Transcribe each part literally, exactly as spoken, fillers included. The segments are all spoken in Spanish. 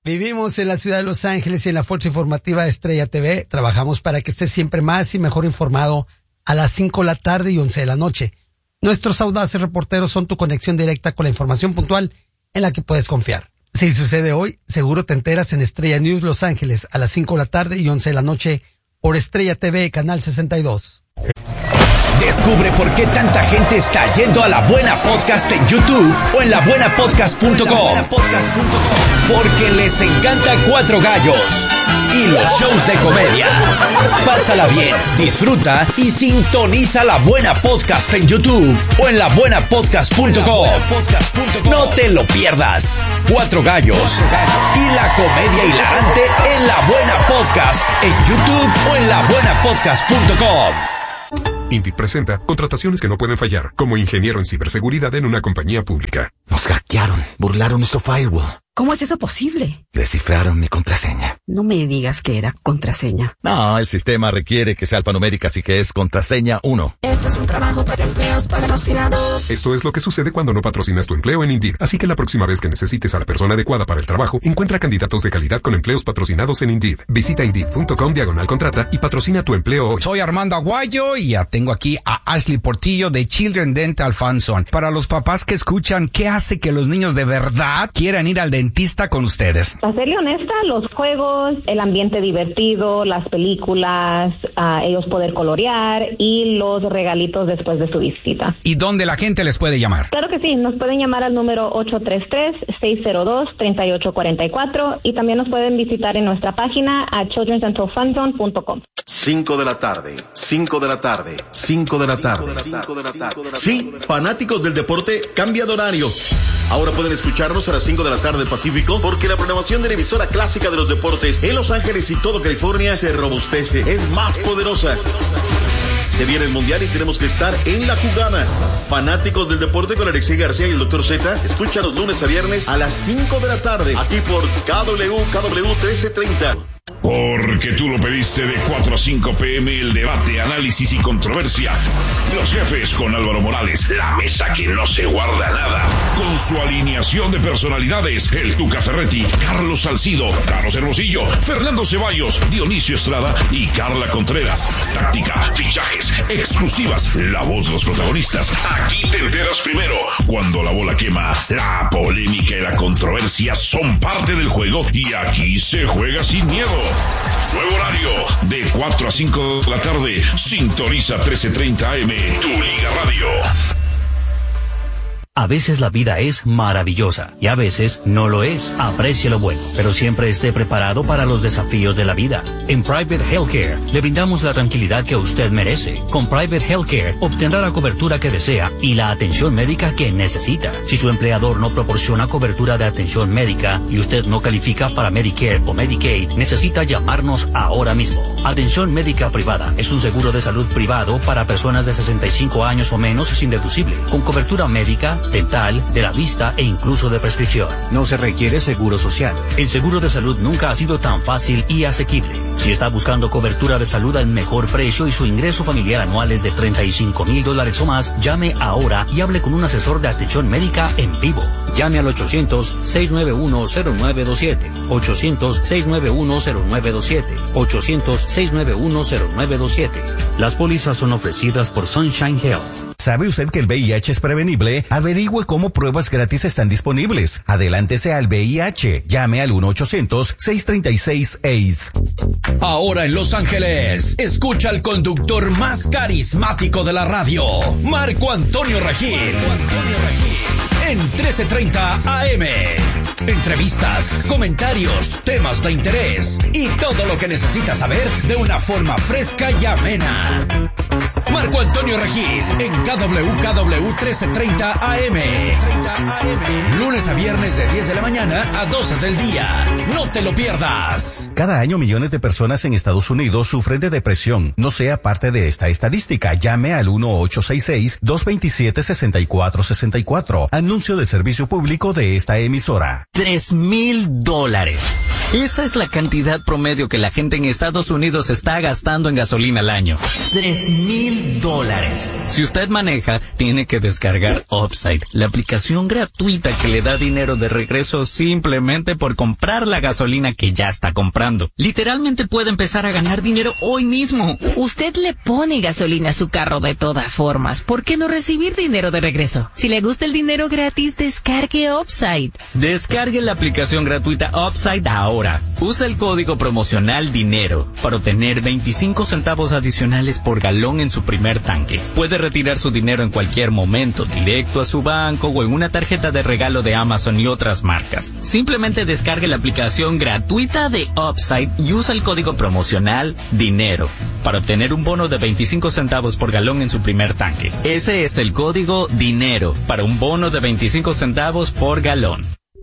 Vivimos en la ciudad de Los Ángeles y en la Fuerza Informativa de Estrella T V trabajamos para que estés siempre más y mejor informado a las cinco de la tarde y once de la noche. Nuestros audaces reporteros son tu conexión directa con la información puntual en la que puedes confiar. Si sucede hoy, seguro te enteras en Estrella News Los Ángeles a las cinco de la tarde y once de la noche por Estrella T V, Canal sesenta y dos. Descubre por qué tanta gente está yendo a La Buena Podcast en YouTube o en la buena podcast punto com. Porque les encanta Cuatro Gallos y los shows de comedia. Pásala bien, disfruta y sintoniza La Buena Podcast en YouTube o en la buena podcast punto com. No te lo pierdas. Cuatro Gallos y la comedia hilarante en La Buena Podcast en YouTube o en la buena podcast punto com. Indeed presenta contrataciones que no pueden fallar, como ingeniero en ciberseguridad en una compañía pública. Nos hackearon, burlaron nuestro firewall. ¿Cómo es eso posible? Descifraron mi contraseña. No me digas que era contraseña. No, el sistema requiere que sea alfanumérica, así que es contraseña uno. Esto es un trabajo para empleos patrocinados. Esto es lo que sucede cuando no patrocinas tu empleo en Indeed. Así que la próxima vez que necesites a la persona adecuada para el trabajo, encuentra candidatos de calidad con empleos patrocinados en Indeed. Visita Indeed punto com diagonal contrata y patrocina tu empleo hoy. Soy Armando Aguayo y ya tengo aquí a Ashley Portillo de Children Dental Funson. Para los papás que escuchan, ¿qué hace que los niños de verdad quieran ir al dentista con ustedes? Para serle honesta, los juegos, el ambiente divertido, las películas, uh, ellos poder colorear y los regalitos después de su visita. ¿Y dónde la gente les puede llamar? Claro que sí, nos pueden llamar al número ocho tres tres, seis cero dos, tres ocho cuatro cuatro y también nos pueden visitar en nuestra página a children dental funzone punto com. cinco de la tarde, cinco de la tarde, cinco de la tarde. Sí, fanáticos del deporte, cambia de horario. Ahora pueden escucharnos a las cinco de la tarde Pacífico, porque la programación de la emisora clásica de los deportes en Los Ángeles y todo California se robustece, es más poderosa. Se viene el Mundial y tenemos que estar en la jugada. Fanáticos del deporte con Alexei García y el doctor Z, escucha los lunes a viernes a las cinco de la tarde, aquí por K W, K W trece treinta. Porque tú lo pediste de cuatro a cinco pm, el debate, análisis y controversia. Los jefes con Álvaro Morales, la mesa que no se guarda nada. Con su alineación de personalidades, el Tuca Ferretti, Carlos Salcido, Carlos Hermosillo, Fernando Ceballos, Dionisio Estrada y Carla Contreras. Táctica, fichajes, exclusivas, la voz de los protagonistas. Aquí te enteras primero. Cuando la bola quema, la polémica y la controversia son parte del juego y aquí se juega sin miedo. Nuevo horario, de cuatro a cinco de la tarde. Sintoniza trece treinta A M, tu Liga Radio. A veces la vida es maravillosa y a veces no lo es. Aprecie lo bueno, pero siempre esté preparado para los desafíos de la vida. En Private Healthcare le brindamos la tranquilidad que usted merece. Con Private Healthcare obtendrá la cobertura que desea y la atención médica que necesita. Si su empleador no proporciona cobertura de atención médica y usted no califica para Medicare o Medicaid, necesita llamarnos ahora mismo. Atención médica privada es un seguro de salud privado para personas de sesenta y cinco años o menos sin deducible, con cobertura médica, dental, de la vista e incluso de prescripción. No se requiere seguro social. El seguro de salud nunca ha sido tan fácil y asequible. Si está buscando cobertura de salud al mejor precio y su ingreso familiar anual es de treinta y cinco mil dólares o más, llame ahora y hable con un asesor de atención médica en vivo. Llame al ochocientos, seis nueve uno, cero nueve dos siete. ochocientos, seis nueve uno, cero nueve dos siete. ochocientos, seis nueve uno, cero nueve dos siete. Las pólizas son ofrecidas por Sunshine Health. ¿Sabe usted que el V I H es prevenible? Averigüe cómo pruebas gratis están disponibles. Adelántese al V I H. Llame al uno ochocientos, seis treinta y seis, AIDS. Ahora en Los Ángeles, escucha al conductor más carismático de la radio, Marco Antonio Regil. Marco Antonio Regil. En trece treinta A M. Entrevistas, comentarios, temas de interés y todo lo que necesitas saber de una forma fresca y amena. Marco Antonio Regil en K W K W trece treinta A M. Lunes a viernes de diez de la mañana a doce del día. No te lo pierdas. Cada año millones de personas en Estados Unidos sufren de depresión. No sea parte de esta estadística. Llame al uno ocho seis seis, dos dos siete, seis cuatro seis cuatro. Anuncio de servicio público de esta emisora. Tres mil dólares. Esa es la cantidad promedio que la gente en Estados Unidos está gastando en gasolina al año. Tres mil dólares. Si usted maneja, tiene que descargar Upside, la aplicación gratuita que le da dinero de regreso simplemente por comprar la gasolina que ya está comprando. Literalmente puede empezar a ganar dinero hoy mismo. Usted le pone gasolina a su carro de todas formas. ¿Por qué no recibir dinero de regreso? Si le gusta el dinero gratis, descargue Upside. Descargue la aplicación gratuita Upside ahora. Usa el código promocional DINERO para obtener veinticinco centavos adicionales por galón en su primer tanque. Puede retirar su dinero en cualquier momento, directo a su banco o en una tarjeta de regalo de Amazon y otras marcas. Simplemente descargue la aplicación gratuita de Upside y usa el código promocional DINERO para obtener un bono de veinticinco centavos por galón en su primer tanque. Ese es el código DINERO para un bono de veinticinco centavos por galón.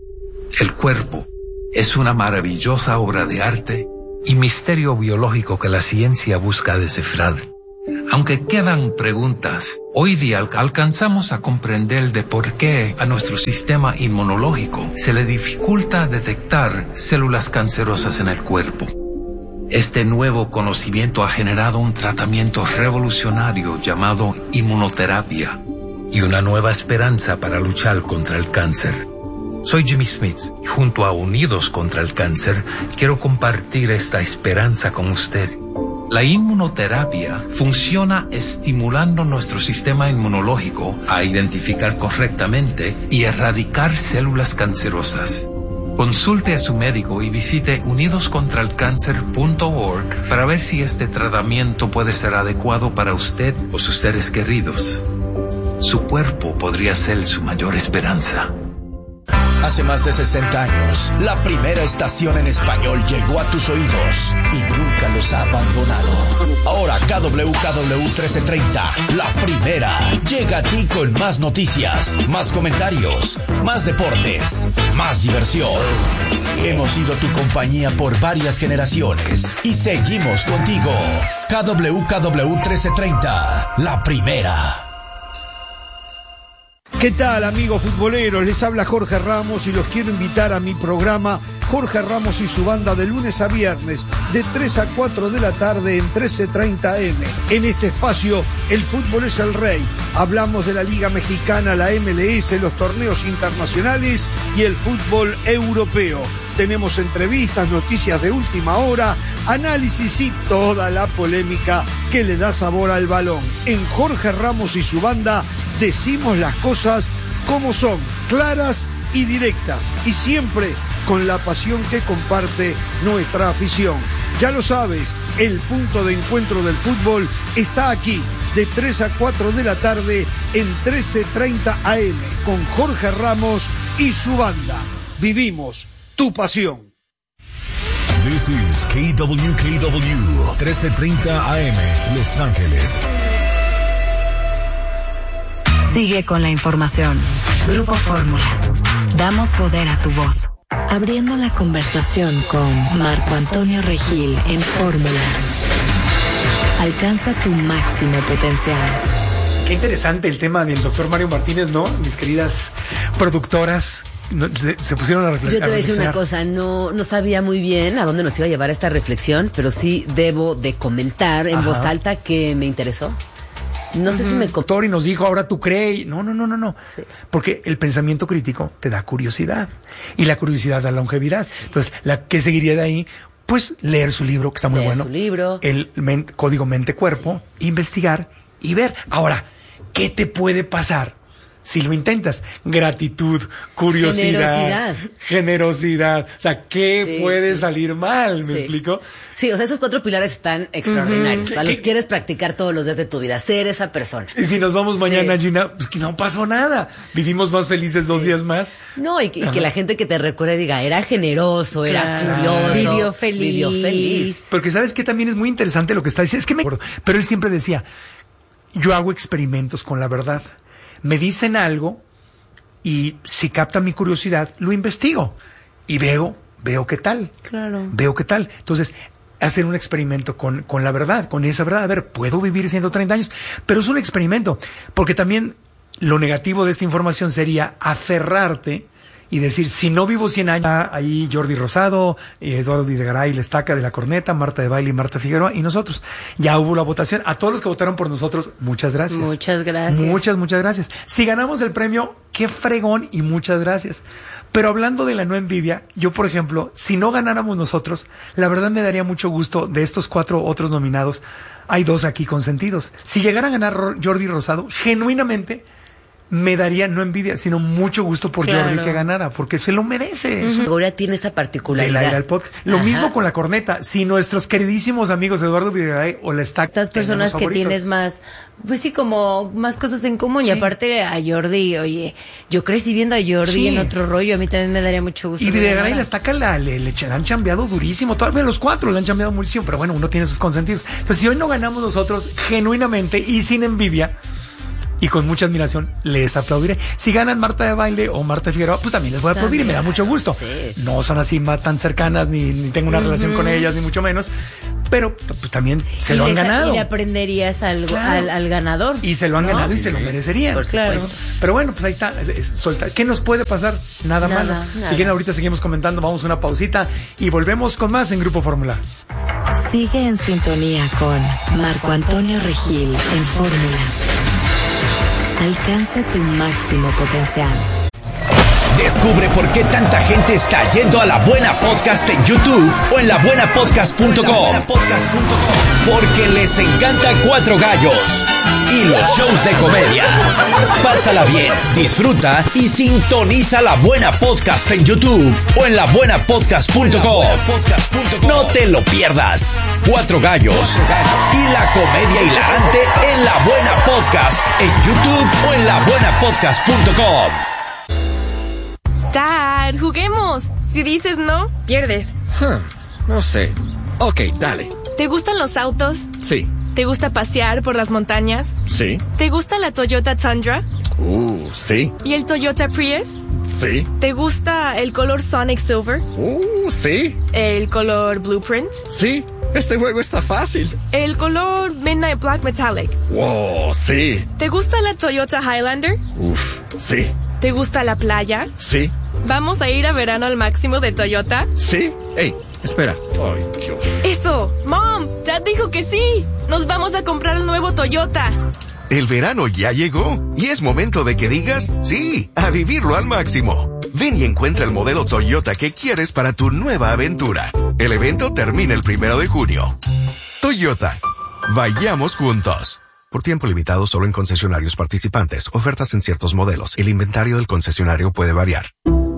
El cuerpo es una maravillosa obra de arte y misterio biológico que la ciencia busca descifrar. Aunque quedan preguntas, hoy día alcanzamos a comprender de por qué a nuestro sistema inmunológico se le dificulta detectar células cancerosas en el cuerpo. Este nuevo conocimiento ha generado un tratamiento revolucionario llamado inmunoterapia y una nueva esperanza para luchar contra el cáncer. Soy Jimmy Smith y junto a Unidos contra el Cáncer quiero compartir esta esperanza con usted. La inmunoterapia funciona estimulando nuestro sistema inmunológico a identificar correctamente y erradicar células cancerosas. Consulte a su médico y visite unidos contra el cáncer punto org para ver si este tratamiento puede ser adecuado para usted o sus seres queridos. Su cuerpo podría ser su mayor esperanza. Hace más de sesenta años, la primera estación en español llegó a tus oídos y nunca los ha abandonado. Ahora K W K W trece treinta, la primera, llega a ti con más noticias, más comentarios, más deportes, más diversión. Hemos sido tu compañía por varias generaciones y seguimos contigo. K W K W trece treinta, la primera. ¿Qué tal, amigos futboleros? Les habla Jorge Ramos y los quiero invitar a mi programa Jorge Ramos y su banda de lunes a viernes de tres a cuatro de la tarde en trece treinta eme. En este espacio, el fútbol es el rey. Hablamos de la Liga Mexicana, la eme ele ese, los torneos internacionales y el fútbol europeo. Tenemos entrevistas, noticias de última hora, análisis y toda la polémica que le da sabor al balón. En Jorge Ramos y su banda decimos las cosas como son, claras y directas, y siempre con la pasión que comparte nuestra afición. Ya lo sabes, el punto de encuentro del fútbol está aquí, de tres a cuatro de la tarde en trece treinta a eme, con Jorge Ramos y su banda. Vivimos tu pasión. This is K W K W, trece treinta a eme, Los Ángeles. Sigue con la información. Grupo Fórmula. Damos poder a tu voz. Abriendo la conversación con Marco Antonio Regil en Fórmula. Alcanza tu máximo potencial. Qué interesante el tema del doctor Mario Martínez, ¿no? Mis queridas productoras no, se, se pusieron a reflexionar. Yo te voy a decir una cosa, no, no sabía muy bien a dónde nos iba a llevar esta reflexión, pero sí debo de comentar en Ajá. voz alta que me interesó. No uh-huh. sé si me... Doctor, y nos dijo, ahora tú crees. No, no, no, no, no. Sí. Porque el pensamiento crítico te da curiosidad. Y la curiosidad da longevidad. Sí. Entonces, la ¿qué seguiría de ahí? Pues leer su libro, que está muy leer bueno. Su libro. El men- Código Mente-Cuerpo. Sí. Investigar y ver. Ahora, ¿qué te puede pasar si lo intentas? Gratitud, curiosidad. Generosidad. Generosidad. O sea, ¿qué sí, puede sí. salir mal? ¿Me sí. explico? Sí, o sea, esos cuatro pilares están extraordinarios. Uh-huh. O sea, los quieres practicar todos los días de tu vida, ser esa persona. Y si nos vamos mañana, sí. Gina, pues que no pasó nada. Vivimos más felices dos sí. días más. No, y, y que la gente que te recuerde diga, era generoso, era claro. curioso. Vivió feliz. Vivió feliz. Porque ¿sabes qué? También es muy interesante lo que está diciendo. Es que me acuerdo. Pero él siempre decía, yo hago experimentos con la verdad. Me dicen algo y si capta mi curiosidad, lo investigo. Y veo, veo qué tal. Claro. Veo qué tal. Entonces, hacer un experimento con, con la verdad, con esa verdad. A ver, puedo vivir ciento treinta años, pero es un experimento, porque también lo negativo de esta información sería aferrarte y decir, si no vivo cien años, ahí Jordi Rosado, Eduardo Videgaray, La Estaca de la Corneta, Marta de Baile y Marta Figueroa y nosotros. Ya hubo la votación. A todos los que votaron por nosotros, muchas gracias. Muchas gracias. Muchas, muchas gracias. Si ganamos el premio, qué fregón y muchas gracias. Pero hablando de la no envidia, yo, por ejemplo, si no ganáramos nosotros, la verdad me daría mucho gusto de estos cuatro otros nominados. Hay dos aquí consentidos. Si llegara a ganar Jordi Rosado, genuinamente me daría no envidia, sino mucho gusto por claro. Jordi que ganara, porque se lo merece. Uh-huh. Ahora tiene esa particularidad. De la, del podcast. Lo Ajá. mismo con la corneta. Si nuestros queridísimos amigos Eduardo Videgaray o La Estaca, estas personas que tienes más, pues sí, como más cosas en común. Sí. Y aparte a Jordi, oye, yo crecí viendo a Jordi sí. en otro rollo, a mí también me daría mucho gusto. Y Videgaray y La Estaca la, le, le, le han chambeado durísimo. Todavía los cuatro le han chambeado muchísimo, pero bueno, uno tiene sus consentidos. Entonces, si hoy no ganamos nosotros, genuinamente y sin envidia, y con mucha admiración, les aplaudiré. Si ganan Marta de Baile o Marta Figueroa, pues también les voy a aplaudir también. Y me da mucho gusto. Sí. No son así más tan cercanas, ni, ni tengo una uh-huh. relación con ellas, ni mucho menos. Pero pues, también se y lo han les, ganado. Y le aprenderías algo claro. al, al ganador. Y se lo han ¿no? ganado y se lo merecerían. Por claro. Pero bueno, pues ahí está. Es, es, solta. ¿Qué nos puede pasar? Nada, nada malo. Nada. Si quieren, ahorita seguimos comentando, vamos a una pausita y volvemos con más en Grupo Fórmula. Sigue en sintonía con Marco Antonio Regil en Fórmula. Alcanza tu máximo potencial. Descubre por qué tanta gente está yendo a La Buena Podcast en YouTube o en la buena podcast punto com. Porque les encanta Cuatro Gallos y los shows de comedia. Pásala bien, disfruta y sintoniza La Buena Podcast en YouTube o en la buena podcast punto com. No te lo pierdas. Cuatro Gallos y la comedia hilarante en La Buena Podcast en YouTube o en la buena podcast punto com. Dad, juguemos. Si dices no, pierdes. Huh, no sé. Ok, dale. ¿Te gustan los autos? Sí. ¿Te gusta pasear por las montañas? Sí. ¿Te gusta la Toyota Tundra? Uh, sí. ¿Y el Toyota Prius? Sí. ¿Te gusta el color Sonic Silver? Uh, sí. ¿El color Blueprint? Sí. Este juego está fácil. ¿El color Midnight Black Metallic? Wow, sí. ¿Te gusta la Toyota Highlander? Uf, sí. ¿Te gusta la playa? Sí. ¿Vamos a ir a verano al máximo de Toyota? Sí. Ey, espera. Ay, Dios. Eso. Mom, Dad dijo que sí. Nos vamos a comprar el nuevo Toyota. El verano ya llegó y es momento de que digas sí, a vivirlo al máximo. Ven y encuentra el modelo Toyota que quieres para tu nueva aventura. El evento termina el primero de junio. Toyota. Vayamos juntos. Por tiempo limitado solo en concesionarios participantes. Ofertas en ciertos modelos. El inventario del concesionario puede variar.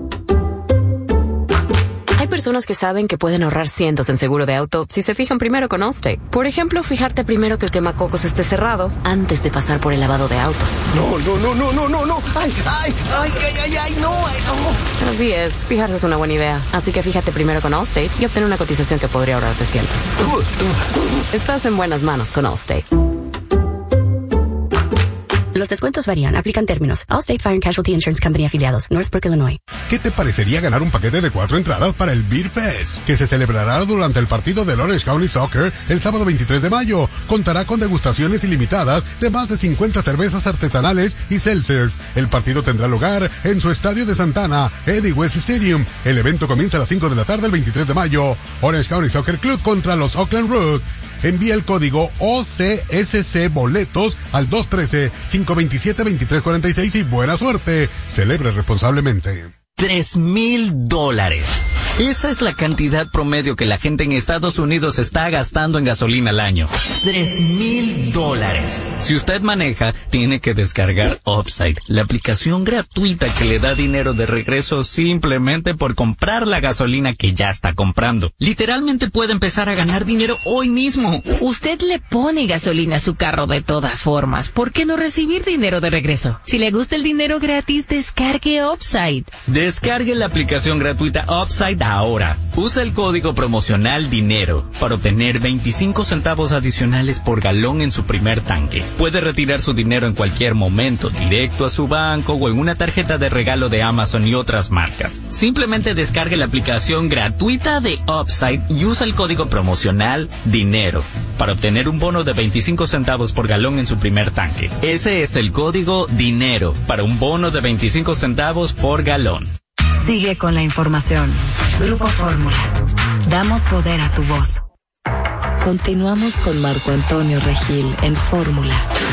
Hay personas que saben que pueden ahorrar cientos en seguro de auto si se fijan primero con Allstate. Por ejemplo, fijarte primero que el quemacocos esté cerrado antes de pasar por el lavado de autos. No, no, no, no, no, no, no. Ay, ay, ay, ay, ay, ay, no, ay, no. Así es, fijarse es una buena idea. Así que fíjate primero con Allstate y obtén una cotización que podría ahorrarte cientos. Estás en buenas manos con Allstate. Los descuentos varían. Aplican términos. Allstate Fire and Casualty Insurance Company afiliados. Northbrook, Illinois. ¿Qué te parecería ganar un paquete de cuatro entradas para el Beer Fest, que se celebrará durante el partido del Orange County Soccer el sábado veintitrés de mayo? Contará con degustaciones ilimitadas de más de cincuenta cervezas artesanales y seltzers. El partido tendrá lugar en su estadio de Santana, Eddie West Stadium. El evento comienza a las cinco de la tarde el veintitrés de mayo. Orange County Soccer Club contra los Oakland Rooks. Envía el código O C S C Boletos al dos uno tres, cinco dos siete, dos tres cuatro seis y buena suerte. Celebre responsablemente. Tres mil dólares. Esa es la cantidad promedio que la gente en Estados Unidos está gastando en gasolina al año. Tres mil dólares. Si usted maneja, tiene que descargar Upside, la aplicación gratuita que le da dinero de regreso simplemente por comprar la gasolina que ya está comprando. Literalmente puede empezar a ganar dinero hoy mismo. Usted le pone gasolina a su carro de todas formas. ¿Por qué no recibir dinero de regreso? Si le gusta el dinero gratis, descargue Upside. Descargue la aplicación gratuita Upside ahora. Usa el código promocional DINERO para obtener veinticinco centavos adicionales por galón en su primer tanque. Puede retirar su dinero en cualquier momento, directo a su banco o en una tarjeta de regalo de Amazon y otras marcas. Simplemente descargue la aplicación gratuita de Upside y usa el código promocional DINERO para obtener un bono de veinticinco centavos por galón en su primer tanque. Ese es el código DINERO para un bono de veinticinco centavos por galón. Sigue con la información. Grupo Fórmula. Damos poder a tu voz. Continuamos con Marco Antonio Regil en Fórmula.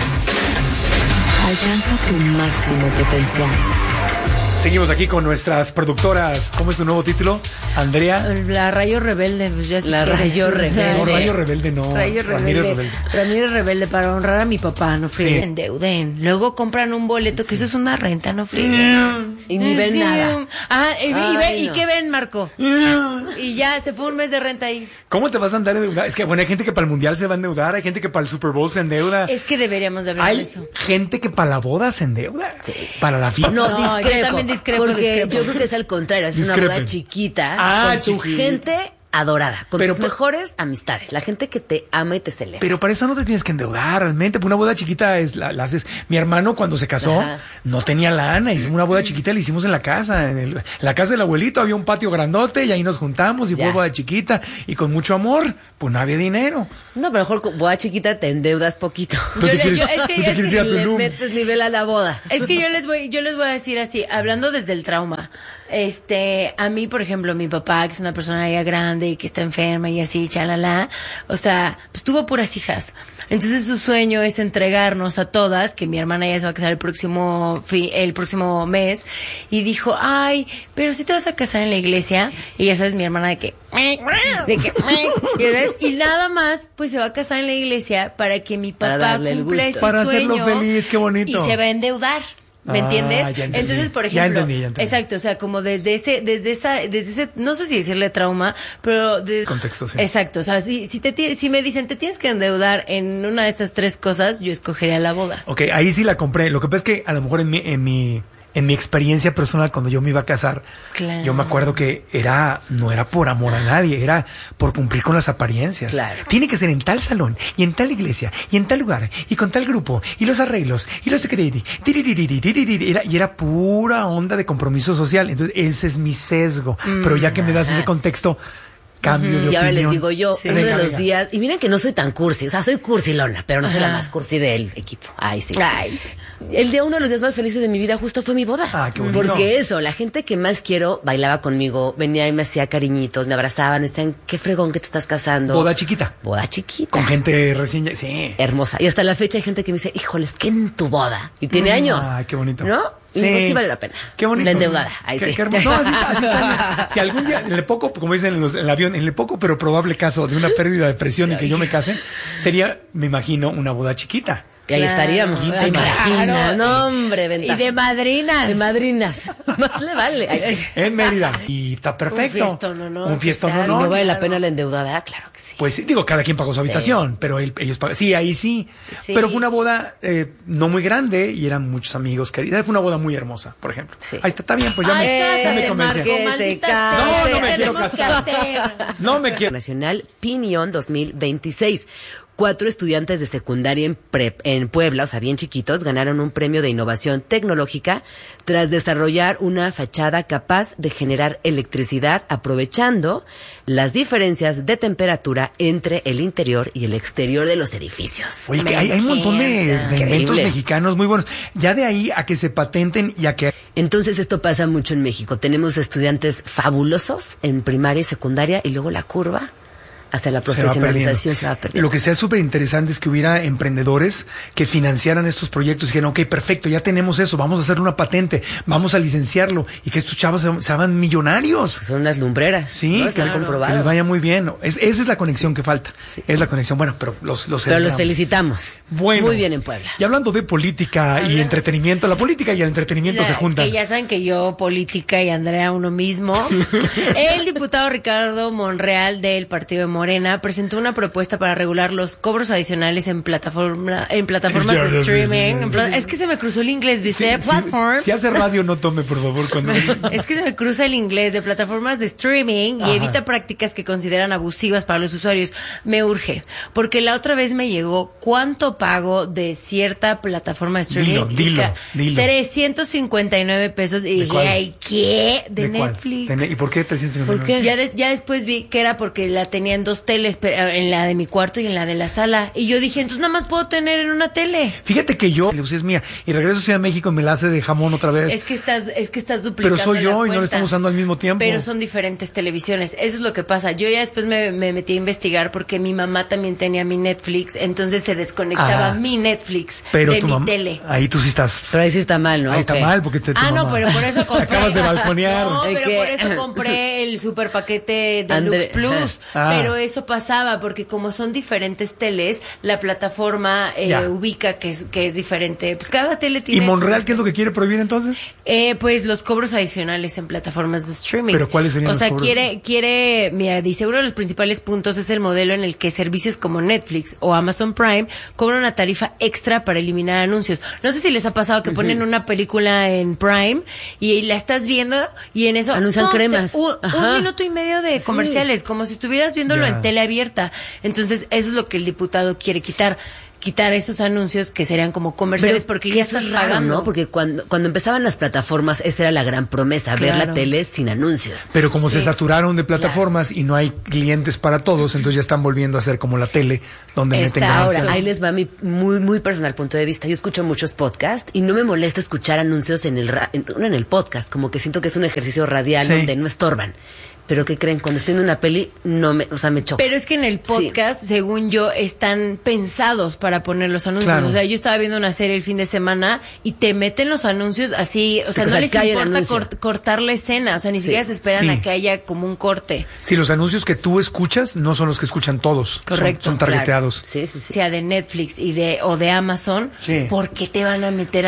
Alcanza tu máximo potencial. Seguimos aquí con nuestras productoras. ¿Cómo es su nuevo título? Andrea. La Rayo Rebelde. Pues ya la Rayo Rebelde. No, Rayo Rebelde no. Rayo Ramírez Rebelde. Rebelde. Ramírez Rebelde para honrar a mi papá, no fríen. Sí. Endeuden. Luego compran un boleto, que eso es una renta, no fríen. Y ni ven Sí. nada. Ah, y, y, Ay, ve- ¿y no. qué ven, Marco? Y ya, se fue un mes de renta ahí. ¿Cómo te vas a andar endeudada? Es que, bueno, hay gente que para el Mundial se va a endeudar, hay gente que para el Super Bowl se endeuda. Es que deberíamos de hablar Hay de eso. gente que para la boda se endeuda. Sí. Para la fiesta. No, No, discrepo. yo también discrepo, Porque discrepo. yo creo que es al contrario. Es una Discrepen. boda chiquita Ah, con tu chiquita. gente adorada, con Pero tus pa- mejores amistades, la gente que te ama y te celebra. Pero para eso no te tienes que endeudar, realmente. Una boda chiquita es la, la haces. Mi hermano, cuando se casó, Ajá. no tenía lana. Hicimos una boda chiquita, la hicimos en la casa. En el- la casa del abuelito había un patio grandote y ahí nos juntamos y Ya. fue boda chiquita. Y con mucho amor, pues no había dinero. No, pero mejor con boda chiquita te endeudas poquito. Tú te le- quieres- yo- es que- tú te es quieres que ir a Le Tulum. metes nivel a la boda. Es que yo les voy, yo les voy a decir así, hablando desde el trauma. Este, a mí, por ejemplo, mi papá, que es una persona ya grande y que está enferma y así, chalala, o sea, pues tuvo puras hijas. Entonces su sueño es entregarnos a todas, que mi hermana ya se va a casar el próximo fi- el próximo mes, y dijo, ay, pero si te vas a casar en la iglesia, y ya sabes, mi hermana de que, de que, y, ¿sabes? Y nada más, pues se va a casar en la iglesia para que mi Para papá darle el cumpla gusto. ese Para hacerlo sueño. feliz, qué bonito. Y se va a endeudar. ¿Me Ah, entiendes? ya entendí. Entonces, por Ya ejemplo, entendí, ya entendí. exacto, o sea, como desde ese, desde esa, desde ese, no sé si decirle trauma, pero de Contexto, sí. exacto, o sea, si, si te, ti- si me dicen te tienes que endeudar en una de estas tres cosas, yo escogería la boda. Ok, ahí sí la compré. Lo que pasa es que a lo mejor en mi, en mi, en mi experiencia personal, cuando yo me iba a casar, Claro. yo me acuerdo que era, no era por amor a nadie, era por cumplir con las apariencias. Claro. Tiene que ser en tal salón, y en tal iglesia, y en tal lugar, y con tal grupo, y los arreglos, y los secretos, era, y era pura onda de compromiso social. Entonces, ese es mi sesgo. Mm, Pero ya que me das ajá. ese contexto, cambio de Y opinión. ahora les digo yo, Sí. uno de Venga, los venga. días, y miren que no soy tan cursi, o sea, soy cursilona, pero no soy Ajá. la más cursi del equipo. Ay, sí. Ay. El día, uno de los días más felices de mi vida justo fue mi boda. Ah, qué bonito. Porque eso, la gente que más quiero bailaba conmigo, venía y me hacía cariñitos, me abrazaban, decían, qué fregón que te estás casando. Boda chiquita. Boda chiquita. Con gente recién, ya- sí. Hermosa. Y hasta la fecha hay gente que me dice, híjoles, ¿qué en tu boda? Y tiene Mm, años. Ay, qué bonito. ¿No? Y Sí. digo, sí vale la pena. Qué bonito. La endeudada. Ahí Qué- sí. qué hermoso. No, así está, así está. Si algún día, en el poco, como dicen en, los- en el avión, en el poco pero probable caso de una pérdida de presión y que yo me case, sería, me imagino, una boda chiquita. Y ahí Claro. estaríamos. Claro. ¿Te imaginas? No, hombre, Y ventaja. de madrinas. De madrinas. Más le vale. Ay, En Mérida. Y está perfecto. Un fiestón, ¿no? no, Un fiestón, que sea, ¿no? ¿No vale la claro. pena la endeudada? Claro que sí. Pues sí, digo, cada quien pagó su habitación, pero él- ellos pagaron. Sí, ahí sí. Sí. Pero fue una boda eh, no muy grande y eran muchos amigos queridos. Fue una boda muy hermosa, por ejemplo. Sí. Ahí está, está bien, pues ya Ay, me, ya me cásate, convencí. Marco, Que maldita se sea. case. No, no me quiero Tenemos que casar. hacer. No me quiero. Nacional Pinion dos mil veintiséis. Cuatro estudiantes de secundaria en, prep, en Puebla, o sea, bien chiquitos, ganaron un premio de innovación tecnológica tras desarrollar una fachada capaz de generar electricidad aprovechando las diferencias de temperatura entre el interior y el exterior de los edificios. Oye, que hay, hay un montón de, de inventos Increíble. mexicanos muy buenos. Ya de ahí a que se patenten y a que... Entonces esto pasa mucho en México. Tenemos estudiantes fabulosos en primaria y secundaria y luego la curva hacia la se va profesionalización perdiendo. se va perdiendo. Lo que sea súper interesante es que hubiera emprendedores que financiaran estos proyectos y dijeran, ok, perfecto, ya tenemos eso, vamos a hacer una patente, vamos a licenciarlo y que estos chavos se, se hagan millonarios. Son unas lumbreras. Sí, ¿no? que, Está que comprobado. les vaya muy bien. Es, esa es la conexión que falta. Es la conexión. Bueno, pero los, los Pero los celebramos. felicitamos. Bueno. Muy bien en Puebla. Y hablando de política y entretenimiento, la política y el entretenimiento Ya, se juntan. Que ya saben que yo, política y Andrea uno mismo. El diputado Ricardo Monreal del Partido de Morena presentó una propuesta para regular los cobros adicionales en plataforma, en plataformas de streaming. En pla- es que se me cruzó el inglés, ¿viste? Sí, Platforms. Si hace radio, no tome, por favor, cuando... Es que se me cruza el inglés de plataformas de streaming y Ajá. evita prácticas que consideran abusivas para los usuarios. Me urge, porque la otra vez me llegó cuánto pago de cierta plataforma de streaming. Dilo, y dilo, ca- dilo. trescientos cincuenta y nueve pesos y ¿De dije, cuál? ay, ¿qué? De, ¿De cuál? Netflix. ¿De ne- ¿Y por qué trescientos cincuenta y nueve? Ya, des- ya después vi que era porque la tenían dos teles, pero en la de mi cuarto y en la de la sala. Y yo dije, entonces nada más puedo tener en una tele. Fíjate que yo, pues es mía, y regreso a Ciudad de México y me la hace de jamón otra vez. Es que estás, es que estás duplicando. Pero soy yo la y cuenta. no la estamos usando al mismo tiempo. Pero son diferentes televisiones. Eso es lo que pasa. Yo ya después me, me metí a investigar porque mi mamá también tenía mi Netflix, entonces se desconectaba Ah. mi Netflix Pero de tu mi mamá, tele. ahí tú sí estás. Pero ahí sí está mal, ¿no? Ahí está Ok. mal porque te. tu Ah, no, mamá- pero por eso compré. Te acabas de balconear. No, Es pero que- por eso compré el super paquete Deluxe Andre- Plus. Ah. Pero eso pasaba, porque como son diferentes teles, la plataforma eh, Ya. ubica que es, que es diferente. Pues cada tele ¿Y tiene. Monreal su- qué es lo que quiere prohibir entonces? Eh, pues los cobros adicionales en plataformas de streaming. ¿Pero cuáles serían O los sea, cobros? quiere, quiere, mira, dice, uno de los principales puntos es el modelo en el que servicios como Netflix o Amazon Prime cobran una tarifa extra para eliminar anuncios. No sé si les ha pasado que ponen una película en Prime y la estás viendo y en eso Anuncian ¡pum! cremas. Te- un, un Ajá. minuto y medio de Sí. comerciales, como si estuvieras viéndolo Ya. en tele abierta. Entonces, eso es lo que el diputado quiere quitar. Quitar esos anuncios que serían como comerciales Pero porque que ya eso estás es raro, pagando. ¿no? Porque cuando, cuando empezaban las plataformas, esa era la gran promesa, ver Claro. la tele sin anuncios. Pero como se Sí. saturaron de plataformas y no hay clientes para todos, entonces ya están volviendo a hacer como la tele, donde meten Exacto. anuncios. Ahora, ahí les va mi muy, muy personal punto de vista. Yo escucho muchos podcasts y no me molesta escuchar anuncios en el, ra- en, en el podcast, como que siento que es un ejercicio radial Sí. donde no estorban. Pero ¿qué creen? Cuando estoy en una peli, no me, o sea, me choca. Pero es que en el podcast, según yo, están pensados para poner los anuncios. Claro. O sea, yo estaba viendo una serie el fin de semana y te meten los anuncios así, o sea, O no sea, les cae el importa anuncio. cort- cortar la escena, o sea, ni Sí. siquiera se esperan Sí. a que haya como un corte. Si los anuncios que tú escuchas no son los que escuchan todos. Son- Correcto, Son, claro. targeteados. Sí, sí, sí. Sea de Netflix y de o de Amazon, Sí. ¿por qué te van a meter